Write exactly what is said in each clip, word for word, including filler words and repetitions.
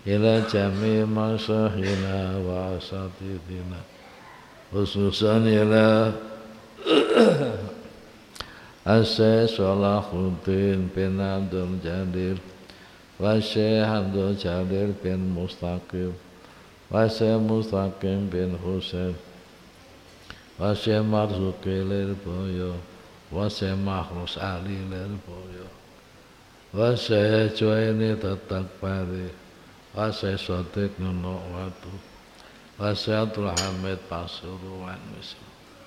ila jami masyaykhina wa asatidina khususan ila Asy-Syaikh Shalahuddin bin Abdul Jadir wa Syekh Abdul Jadir bin Mustaqim wa Syekh Mustaqim bin Husain wa Syekh Marzuki Lirboyo wa Syekh Mahrus Ali Lirboyo wa Syekh Juwaini Tatakbari wa Syekh Sotik Nunuk Watu wa Syekh Abdul Hamid Pasuruan Misal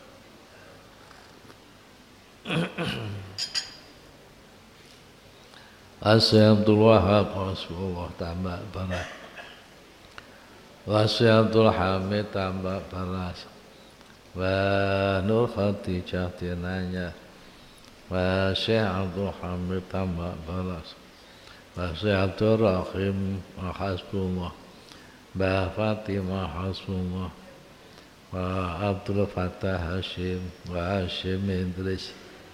Syekh Abdul Wahab Rasulullah tambah barat wa Syekh Abdul Hamid tambah baras wa Nur Khatijah tinanya wa Syekh Abdul Hamid tambah baras wa Syekh Abdul Rahim Hasbullah Mbah Fatimah Hasbullah wa Abdul Fattah Hashim wa Hashim Idris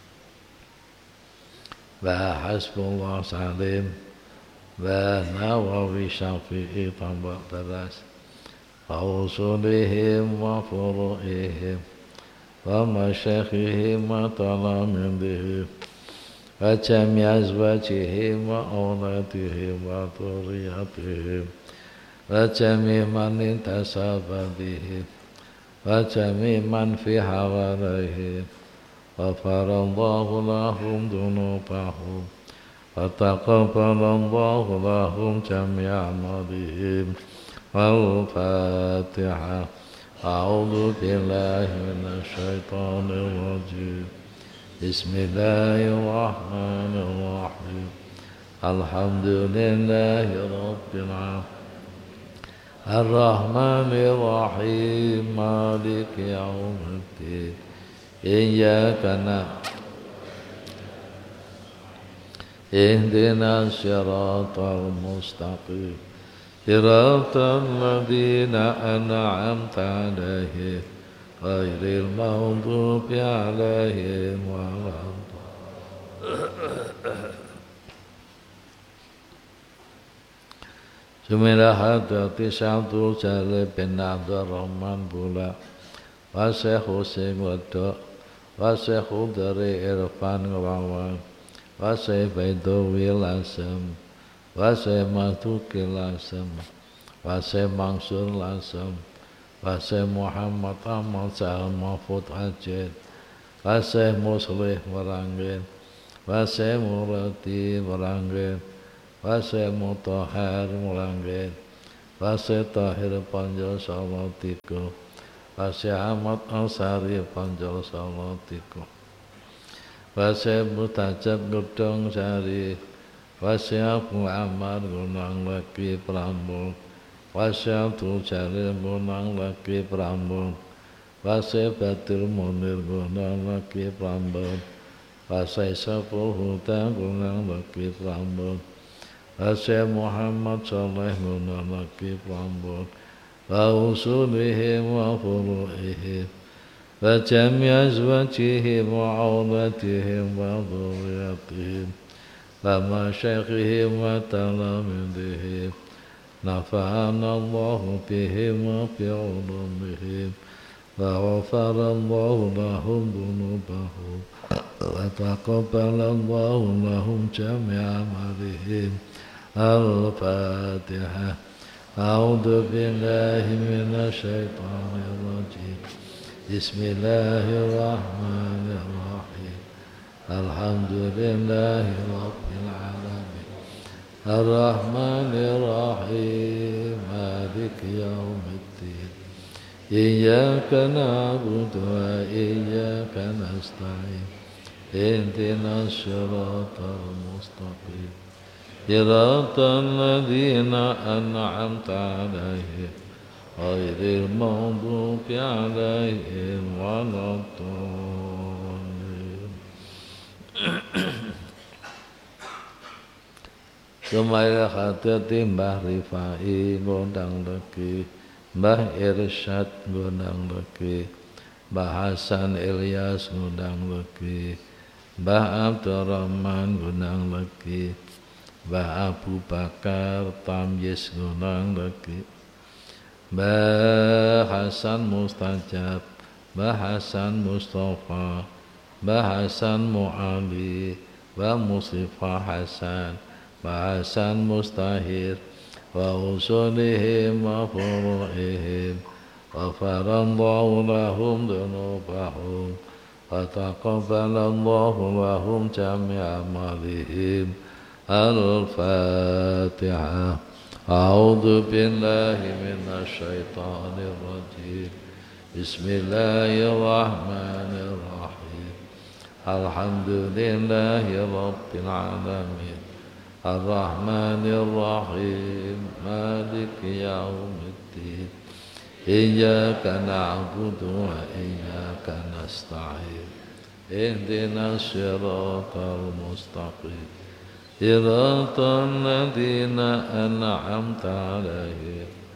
wa Hasbullah Salim wa Nawawi Syafi'i tambah baras wa usulihim wa furu'ihim wa masyakhihim wa talamidihim wa jami' azwajihim wa auladihim wa dhurriyyatihim wa jami' man intasaba bihim wa jami' man fi hawarihim غفر الله لهم ذنوبهم وتقبل الله لهم جميع أعمالهم الفاتحة أعوذ بالله من الشيطان الرجيم بسم الله الرحمن الرحيم الحمد لله رب العالمين الرحمن الرحيم مالك يوم الدين إياك نعبد اهدنا الصراط المستقيم صراط الذين أنعمت عليهم غير المغضوب عليهم ولا الضالين Sumirah hadati Syabdul Jalil bin Abdul Rahman Bula wa Syekh Husain Wadok wa Syekh Udari Irfan Ngelawan wa Syekh Baidowi Lasem wa Syekh Mahduki Lasem wa Syekh Mansur Lasem wa Syekh Muhammad Ahmad Sahal Mahfud Ajid wa Syekh Muslih Merangin wa Syekh Murati Merangin wa Syekh Mutahar Merangin wa Syekh Tahir Panjol Salatiku wa Syekh Ahmad Ansari Panjol Salatiku wa Syekh Mutajab Gedong Sari wa Syekh Abu Ammar Gunang Laki Prambung wa Syekh Abdul Jalil Gunang Laki Prambung wa Syekh Batil Munir Gunang Laki Prambung wa Syekh Saiful Huda Gunang Laki Prambung wa Syekh Muhammad Saleh Gunang Laki Prambung wa usulihim wa furu'ihim wa jami' azwajihim wa auladihim wa dhurriyyatihim wa masyaykhihim wa talamidihim nafa'ana Allahu bihim wa bi'ulumihim wa ghafara Allahu lahum dhunubahum wa taqabbala Allahu lahum jami'a amalihim al-Fatihah. أعوذ بالله من الشيطان الرجيم بسم الله الرحمن الرحيم الحمد لله رب العالمين الرحمن الرحيم مالك يوم الدين إياك نعبد وإياك نستعين اهدنا الصراط المستقيم صراط الذين أنعمت عليهم غير المغضوب عليهم ولا الضالين. Sumaya khatati Mbah Rifai Gondang Leki, Mbah Irsyad Gondang Leki, Mbah Hasan Ilyas Gondang Leki, Mbah Abdurrahman Gondang Leki, Mbah Abu Bakar Tamyiz Gunung Legi, Mbah Hasan Mustajab, Mbah Hasan Mustafa, Mbah Hasan Mu'ali, Mbah Musifah Hasan, Mbah Hasan Mustahir, wa usulihim wa furu'ihim, wa farallahu lahum dunubahum, wa taqabbalallahu lahum jami'a amalihim. Al-Fatihah. A'udzu billahi minasy syaithanir rajim. Bismillahirrahmanirrahim. Alhamdulillahi rabbil alamin. Ar-Rahmanir Rahim. Maliki yaumiddin. Iyyaka na'budu wa iyyaka nasta'in. Ihdinas siratal mustaqim. صراط الذين أنعمت عليهم